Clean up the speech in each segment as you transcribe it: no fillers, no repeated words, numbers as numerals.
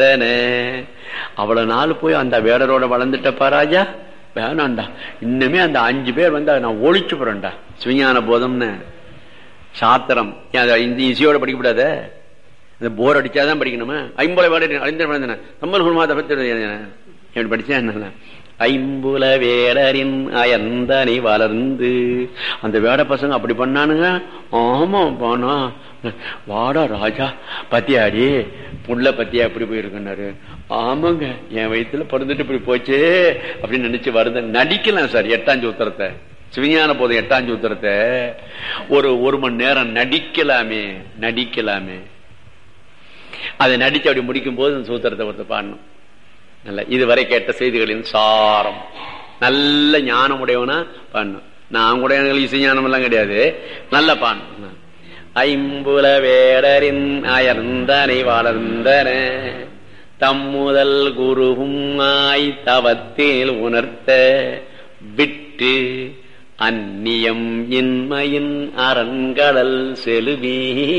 அவ்வளவு நாள் போய் அந்த வேடரோட வளர்ந்துட்டப்பா ராஜா, வேணாண்டா, இன்னுமே அந்த 5 பேர் வந்து நான் ஒழிச்சு போறேன்டா. சிவஞான போதம்னு சாத்திரம் இந்த இசையோட படிக்கப்படாத, இந்த போர் அடிச்சாதான் படிக்கணுமா? 50 வேட அறிந்த தமிழ் குருமாத எப்படி படிச்சேன் என்ன? 50 வேடரின் அயந்தனை வளர்ந்து, அந்த வேட பசங்க அப்படி பண்ணானுங்க. ஆமா போனா வாடா ராஜா பத்தியாடி புள்ள பத்தியா எப்படி போயிருக்குன்னாரு. ஆமாங்க, என் வயிற்றுல பிறந்துட்டு இப்படி போச்சு அப்படின்னு நினைச்சு வருத நடிக்கலாம் சார். 8ஆம் சூத்திரத்தை, சிவஞான போதும் 8ஆம் சூத்திரத்தை ஒரு மணி நேரம் நடிக்கலாமே. அதை நடிச்சு அப்படி முடிக்கும் போது அந்த சூத்திரத்தை ஒருத்தர் பாடணும். நல்ல இதுவரை கேட்ட செய்திகளின் சாரம், நல்ல ஞானம் உடையவனா பாடணும். நான் கூட எனக்கு இசைஞானம் எல்லாம் கிடையாது, நல்ல பாடணும். 50 வேடரின் அயர்ந்தனை வளர்ந்தன தம்முதல் குருவும் தவத்தில் உணர்த்த விட்டு அந்நியம் இன்மையின் அரண்கடல் செலுவி.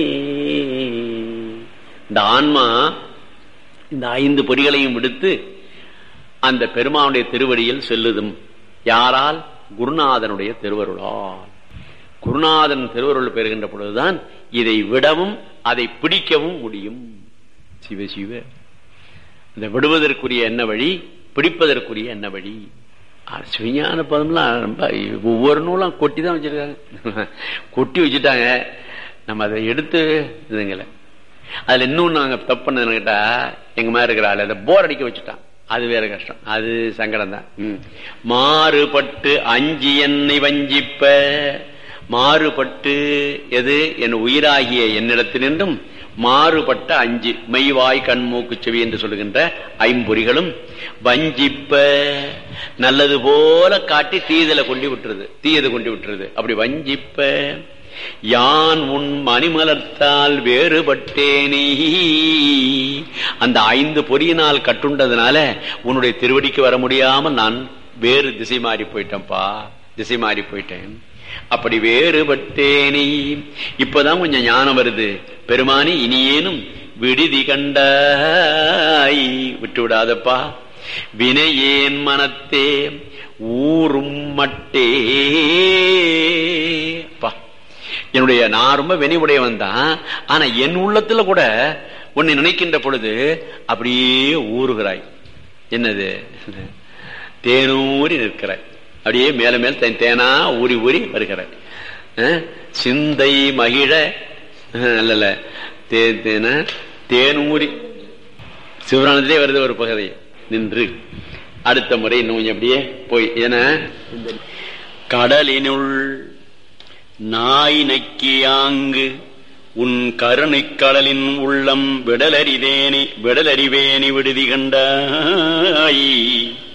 இந்த ஆன்மா இந்த 5 பொறிகளையும் விடுத்து அந்த பெருமானுடைய திருவடியில் செல்லுதும். யாரால்? குருநாதனுடைய திருவருளால். குருநாதன் திருவருள் பெறுகின்ற பொழுதுதான் இதை விடவும் அதை பிடிக்கவும் முடியும். சிவ சிவ. இந்த விடுவதற்குரிய என்ன வழி, பிடிப்பதற்குரிய என்ன வழி? சிவஞான பதம்லாம் ரொம்ப ஒவ்வொரு நூலாம் கொட்டி தான் வச்சிருக்காங்க, கொட்டி வச்சுட்டாங்க. நம்ம அதை எடுத்து இதுங்களை அதுல இன்னும் நாங்க தப்பு பண்ணது கேட்டா, எங்க மாதிரி இருக்கிற ஆளு அதை போர் அடிக்க வச்சுட்டான். அது வேற கஷ்டம், அது சங்கடம் தான். மாறுபட்டு அஞ்சி என்னை வஞ்சிப்ப, மாறுபட்டு எது என் உயிராகிய என்னிடத்தினின்றும் மாறுபட்ட 5 மெய்வாய் கண்மூக்கு செவி என்று சொல்லுகின்ற 5 பொறிகளும் வஞ்சிப்ப, நல்லது போல காட்டி தீயதை கொண்டு விட்டுறது. அப்படி வஞ்சிப்ப யான் உன் மணிமலர்த்தால் வேறுபட்டேனே, அந்த 5 பொறியினால் கட்டுண்டதுனால உன்னுடைய திருவடிக்கு வர முடியாமல் நான் வேறு திசை மாறி போயிட்டேன். அப்படி வேறுபட்டேனே. இப்பதான் கொஞ்சம் ஞானம் வருது. பெருமானி இனியேனும் விடுதி கண்டாய், விட்டு விடாதப்பா. வினையேன் மனத்தே ஊரும் மட்டே. என்னுடைய நான் ரொம்ப வினைவுடையவன் தான், ஆனா என் உள்ளத்துல கூட உன்னை நினைக்கின்ற பொழுது அப்படியே ஊறுகிறாய். என்னது? தேனூரி நிற்கிறாய், அப்படியே மேல மேல் தேனா ஊறி வருகிற சிந்தை மகிழ. அல்ல தேனூரி சிவரானத்திலே வருது ஒரு பகுதி நின்று. அடுத்த முறை இன்னும் அப்படியே போய் என கடலினுள் நாய் நக்கியாங்கு உன் கருணை கடலின் உள்ளம் விடலறிவேணி விடுதி கண்டாய்.